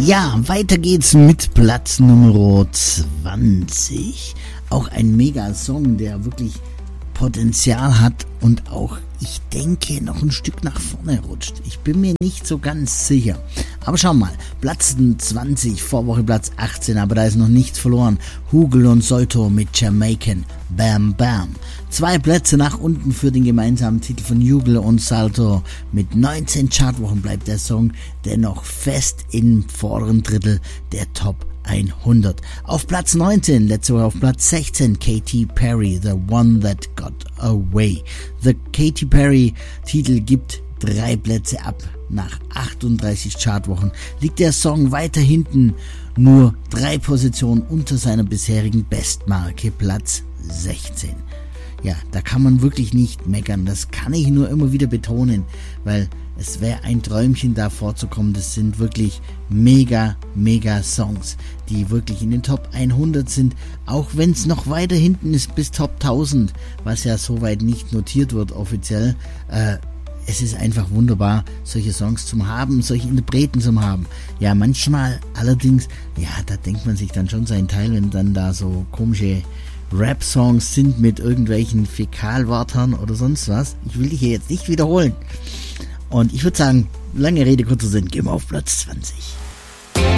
Ja, weiter geht's mit Platz Nummer 20. Auch ein Mega-Song, der wirklich Potenzial hat und auch, ich denke, noch ein Stück nach vorne rutscht. Ich bin mir nicht so ganz sicher. Aber schau mal, Platz 20, Vorwoche Platz 18, aber da ist noch nichts verloren. Hugel und Solto mit Jamaican, Bam Bam. 2 Plätze nach unten für den gemeinsamen Titel von Hugel und Salto. Mit 19 Chartwochen bleibt der Song dennoch fest im vorderen Drittel der Top 100. Auf Platz 19, letzte Woche auf Platz 16, Katy Perry, The One That Got Away. The Katy Perry Titel gibt 3 Plätze ab. Nach 38 Chartwochen liegt der Song weiter hinten, nur 3 Positionen unter seiner bisherigen Bestmarke, Platz 16. Ja, da kann man wirklich nicht meckern, das kann ich nur immer wieder betonen, weil es wäre ein Träumchen, da vorzukommen. Das sind wirklich mega Songs, die wirklich in den Top 100 sind, auch wenn es noch weiter hinten ist bis Top 1000, was ja soweit nicht notiert wird offiziell. Es ist einfach wunderbar, solche Songs zu haben, solche Interpreten zu haben. Ja, manchmal allerdings, ja, da denkt man sich dann schon seinen Teil, wenn dann da so komische Rap-Songs sind mit irgendwelchen Fäkalwörtern oder sonst was. Ich will die hier jetzt nicht wiederholen. Und ich würde sagen, lange Rede, kurzer Sinn, gehen wir auf Platz 20.